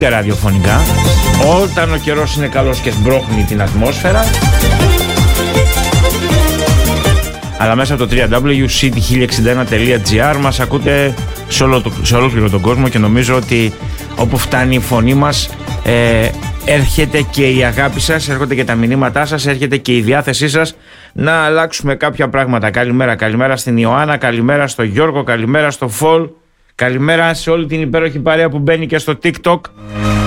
ραδιοφωνικά, όταν ο καιρός είναι καλός και σμπρώχνει την ατμόσφαιρα, αλλά μέσα από το www.city1061.gr μας ακούτε σε ολόκληρο τον κόσμο και νομίζω ότι όπου φτάνει η φωνή μας έρχεται και η αγάπη σας, έρχονται και τα μηνύματά σας, έρχεται και η διάθεσή σας να αλλάξουμε κάποια πράγματα. Καλημέρα στην Ιωάννα, καλημέρα στο Γιώργο, καλημέρα στο Φολ, καλημέρα σε όλη την υπέροχη παρέα που μπαίνει και στο TikTok.